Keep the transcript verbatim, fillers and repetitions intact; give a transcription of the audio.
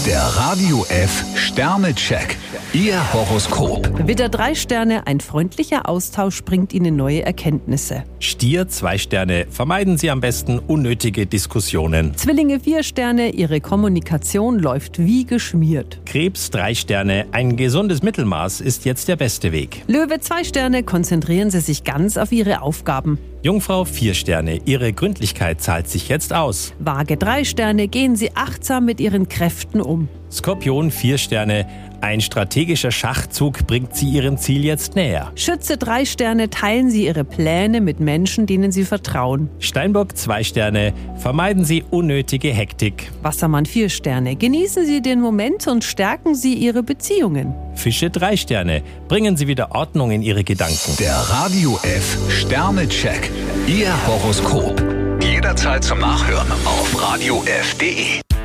Der Radio F Sternecheck. Ihr Horoskop. Widder drei Sterne, ein freundlicher Austausch bringt Ihnen neue Erkenntnisse. Stier zwei Sterne, vermeiden Sie am besten unnötige Diskussionen. Zwillinge vier Sterne, Ihre Kommunikation läuft wie geschmiert. Krebs drei Sterne, ein gesundes Mittelmaß ist jetzt der beste Weg. Löwe zwei Sterne, konzentrieren Sie sich ganz auf Ihre Aufgaben. Jungfrau vier Sterne, Ihre Gründlichkeit zahlt sich jetzt aus. Waage drei Sterne, gehen Sie achtsam mit Ihren Kräften um. Skorpion vier Sterne, ein strategischer Schachzug bringt Sie Ihrem Ziel jetzt näher. Schütze drei Sterne, teilen Sie Ihre Pläne mit Menschen, denen Sie vertrauen. Steinbock zwei Sterne, vermeiden Sie unnötige Hektik. Wassermann vier Sterne, genießen Sie den Moment und stärken Sie Ihre Beziehungen. Fische drei Sterne, bringen Sie wieder Ordnung in Ihre Gedanken. Der Radio F Sternecheck. Ihr Horoskop. Jederzeit zum Nachhören auf radio f punkt de.